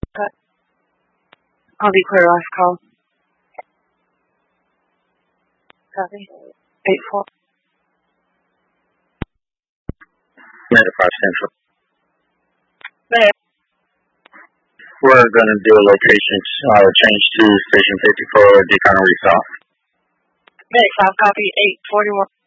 Cut. I'll be clear last call. Copy. 8-4. Commander 5 Central. There. We're going to do a location change to Station 54, Deacon Reef South. Medic 5, copy. 841.